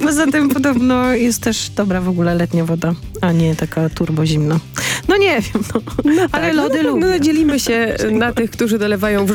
Poza tym podobno jest też dobra w ogóle letnia woda, a nie taka turbo zimna. No nie wiem, ale lody lubię. No dzielimy się na tych, którzy dolewają